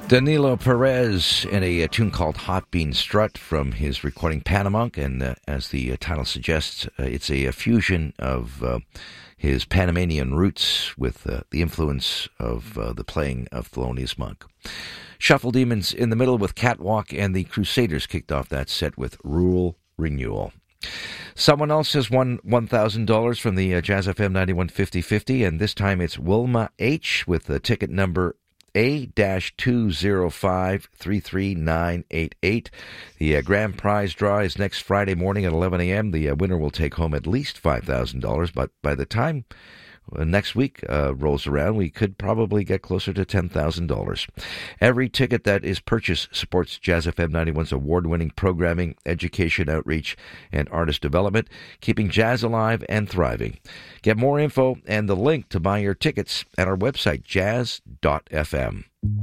Danilo Perez in a tune called Hot Bean Strut from his recording Panamunk, and as the title suggests, it's a fusion of his Panamanian roots with the influence of the playing of Thelonious Monk. Shuffle Demons in the middle with Catwalk, and the Crusaders kicked off that set with Rule Renewal. Someone else has won $1,000 from the Jazz FM 9150-50, and this time it's Wilma H. with the ticket number A-205-33988. The grand prize draw is next Friday morning at 11 a.m. The winner will take home at least $5,000, but by the time next week rolls around, we could probably get closer to $10,000. Every ticket that is purchased supports Jazz FM 91's award-winning programming, education, outreach, and artist development, keeping jazz alive and thriving. Get more info and the link to buy your tickets at our website, jazz.fm.